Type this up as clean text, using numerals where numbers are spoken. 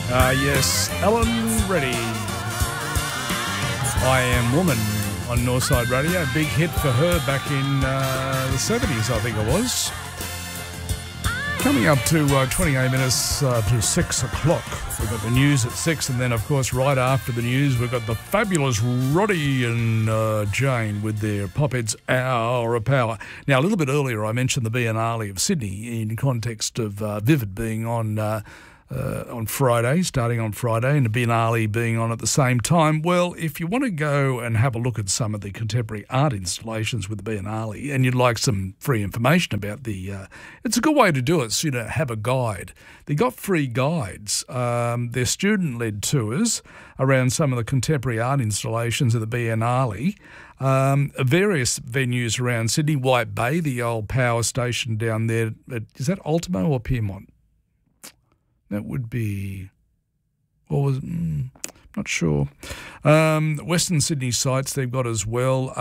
Yes, Alan Reddy. I Am Woman on Northside Radio. A big hit for her back in the 70s, I think it was. Coming up to 28 minutes to 6 o'clock. We've got the news at 6, and then, of course, right after the news, we've got the fabulous Roddy and Jane with their Popheads Hour of Power. Now, a little bit earlier, I mentioned the Biennale of Sydney in context of Vivid being on Friday, starting on Friday, and the Biennale being on at the same time. Well, if you want to go and have a look at some of the contemporary art installations with the Biennale and you'd like some free information about it's a good way to do it, so have a guide. They got free guides. They're student-led tours around some of the contemporary art installations of the Biennale. Various venues around Sydney, White Bay, the old power station down there. Is that Ultimo or Piermont? That would be, not sure. Western Sydney sites they've got as well.